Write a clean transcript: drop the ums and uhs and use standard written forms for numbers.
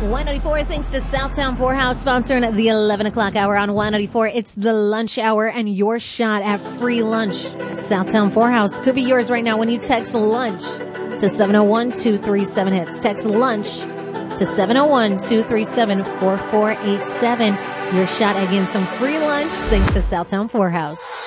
194, thanks to Southtown Poorhouse sponsoring the 11 o'clock hour on 194. It's the lunch hour and your shot at free lunch. Southtown Poorhouse could be yours right now when you text lunch to 701-237-HITS. Text lunch to 701-237-4487. Your shot at getting some free lunch thanks to Southtown Poorhouse.